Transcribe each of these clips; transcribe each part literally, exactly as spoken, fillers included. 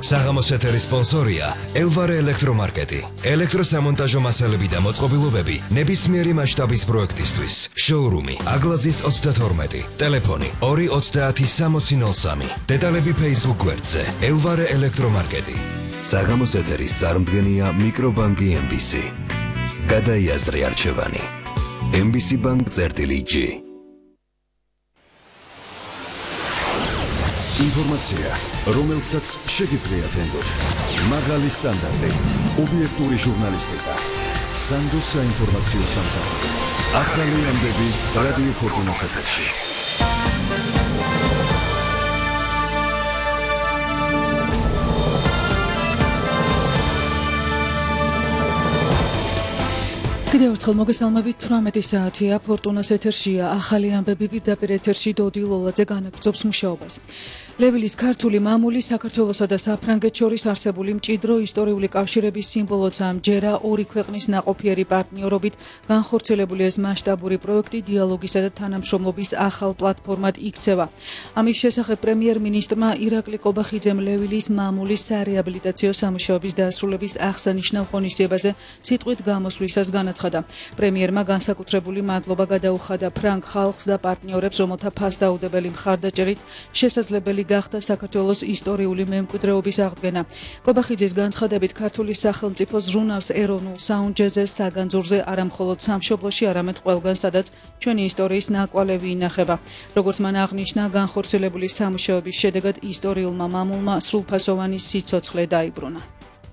საღამოს ეთერის სპონსორია ელვარე ელექტრომარკეტი. ელექტროსამონტაჟო მასალები და მოწყობილობები ნებისმიერი მასშტაბის პროექტისთვის. შოურუმი აგლაძის ოცდათორმეტი. ტელეფონი ორი ოცდაათი სამოცი ნოლ სამი. დეტალები Facebook გვერდზე ელვარე ელექტრომარკეტი. საღამოს ეთერის წარმდგენია მიკრობანკი ემ ბი სი. გადაიაზრე არჩევანი. ემ ბი სი Bank წერტილი G. ინფორმაცია, რომელსაც შეგიძლიათ ენდოთ. მაღალი სტანდარტი, ობიექტური ჟურნალისტიკა. სანდოს საინფორმაციო სამსახური. ახალი ამბები რადიო ფორტუნას ეთერში. კიდევ ერთხელ მოგესალმებით, თვრამეტი საათია, ფორტუნას ეთერშია, ახალი ამბები პირდაპირ ეთერში დოდი ლოლაძე განაგრძობს მუშაობას. ლევილის ქართული მამული საქართველოსა და საფრანგეთს შორის არსებული მჭიდრო ისტორიული კავშირების სიმბოლოცა. ჯერა ორი ქვეყნის ნაყოფიერი პარტნიორობით განხორციელებული ეს მასშტაბური პროექტი დიალოგისა და თანამშრომლობის ახალ პლატფორმად იქცევა. ამის შესახებ პრემიერ-მინისტრმა ირაკლი კობახიძემ ლევილის მამულის სარეაბილიტაციო სამუშაოების დასრულების აღსანიშნავ ღონისძიებაზე სიტყვით გამოსვლისას განაცხადა. პრემიერმა განსაკუთრებული მადლობა გადაუხადა ფრანგ ხალხს და პარტნიორებს, რომელთა ფასდაუდებელი მხარდაჭერით შესაძლებელი გახდა საქართველოს ისტორიული მემკვიდრეობის აღდგენა. კობახიძის განცხადებით, ქართული სახელმწიფო ზრუნავს ეროვნულ საუნჯეზე, საგანძურზე, არა მხოლოდ სამშობლოში, არამედ ყველგან, სადაც ჩვენი ისტორიის ნაკვალევი ინახება. როგორც მან აღნიშნა, განხორციელებული სამუშაოების შედეგად ისტორიულმა მამულმა სრულფასოვანი სიცოცხლე დაიბრუნა.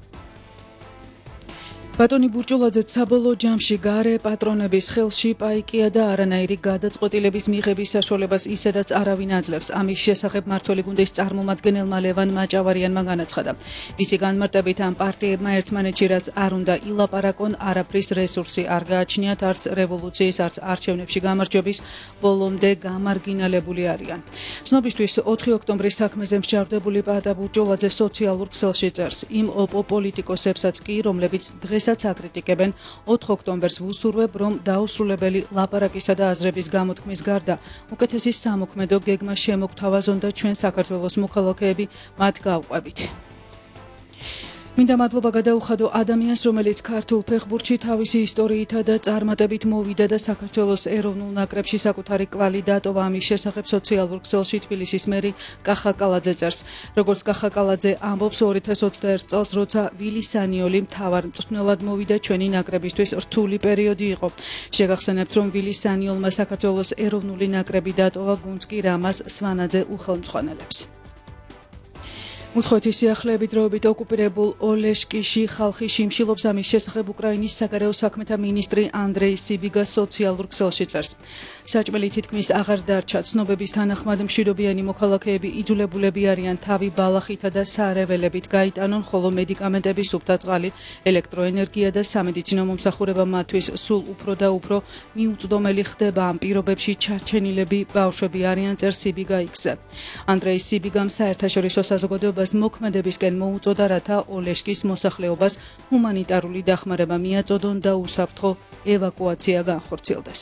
ბატონი ბურჭულაძე საბოლოო ჯამში გარე პატრონების ხელში პაიკია და არანაირი გადაწყვეტილების მიღების საშუალებას ისედაც არავინ აძლევს. ამის შესახებ მმართველი გუნდის წარმომადგენელმა ლევან მაჭავარიანმა განაცხადა. მისი განმარტებით, ამ პარტიებმა ერთმანეთში რაც არ უნდა ილაპარაკონ, არაფრის რესურსი არ გააჩნიათ, არც რევოლუციის, არც არჩევნებში გამარჯვების, ბოლომდე გამარგინალებული არიან. ცნობისთვის ოთხი ოქტომბრის საქმეზე მსჯავრდებული პაატა ბურჭულაძე სოციალურ ქსელში წერს. იმ ოპო პოლიტიკოსებსაც კი, რომლებიც დღეს აკრიტიკებენ ოთხ ოქტომბერს ვუსურვებ, რომ დაუსრულებელი ლაპარაკისა და აზრების გამოთქმის გარდა უკეთესი სამოქმედო გეგმა შემოგთავაზონ და ჩვენ საქართველოს მოქალაქეები მათ გავყვებით. მინდა მადლობა გადაუხადო ადამიანს, რომელიც ქართულ ფეხბურთში თავისი ისტორიითა და წარმატებით მოვიდა და საქართველოს ეროვნულ ნაკრებში საკუთარი კვალი დატოვა. ამის შესახებ სოციალურ ქსელში თბილისის მერი კახა კალაძე წერს. როგორც კახა კალაძე ამბობს, ორი ათას ოცდაერთ წელს, როცა ვილი სანიოლი მთავარ მწვრთნელად მოვიდა, ჩვენი ნაკრებისთვის რთული პერიოდი იყო. შეგახსენებთ, რომ ვილი სანიოლმა საქართველოს ეროვნული ნაკრები დატოვა, გუნდს კი რამაზ სვანაძე უხელმძღვანელებს. უცხოეთის სიახლეები დროებით ოკუპირებულ ოლეშკიში ხალხი შიმშილობს. ამის შესახებ უკრაინის საგარეო საქმეთა მინისტრი ანდრეი სიბიგა სოციალურ ქსელში წერს. საჭმელი თითქმის აღარ დარჩა. ცნობების თანახმად მშვიდობიანი მოქალაქეები იძულებულები არიან თავი ბალახითა და სარეველებით გაიტანონ, ხოლო მედიკამენტები, სუფთა წყალი, ელექტროენერგია და სამედიცინო მომსახურება მათთვის სულ უფრო და უფრო მიუწვდომელი ხდება. ამ პირობებში ჩარჩენილები ბავშვები არიან, წერს სიბიგა იქზე. ანდრეი სიბიგამ საერთაშორისო საზოგადოებას მოქმედებისკენ მოუწოდა, რათა ოლეშკის მოსახლეობას ჰუმანიტარული დახმარება მიაწოდონ და უსაფრთხო ევაკუაცია განხორციელდეს.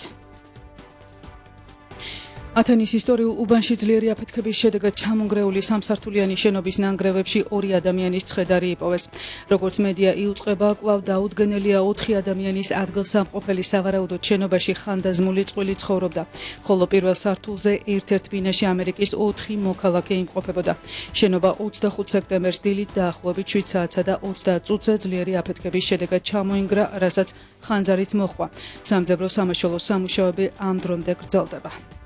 ათენის ისტორიულ უბანში ძლიერი აფეთქების შედეგად ჩამონგრეული სამსართულიანი შენობის ნანგრევებში ორი ადამიანის ცხედარი იპოვეს. როგორც მედია იუწყება, კვლავ დაუდგენელია ოთხი ადამიანის ადგილსამყოფელი სავარაუდოდ შენობაში ხანდაზმული წყვილი ცხოვრობდა, ხოლო პირველ სართულზე ერთ-ერთ ბინაში ამერიკის ოთხი მოქალაქე იმყოფებოდა. შენობა ოცდახუთ სექტემბერს დილით დაახლოებით შვიდ საათსა და ოცდაათ წუთზე ძლიერი აფეთქების შედეგად ჩამოინგრა, რასაც ხანძარიც მოჰყვა. სამძებრო სამაშველო სამუშაოები ამ დრომდე გრძელდება.